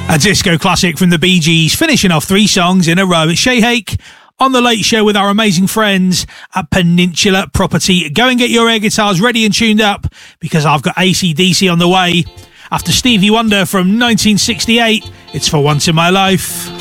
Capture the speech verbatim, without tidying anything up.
A disco classic from the Bee Gees, finishing off three songs in a row. It's Shay Hake on The Late Show with our amazing friends at Peninsula Property. Go and get your air guitars ready and tuned up, because I've got A C D C on the way. After Stevie Wonder from nineteen sixty-eight, it's For Once in My Life.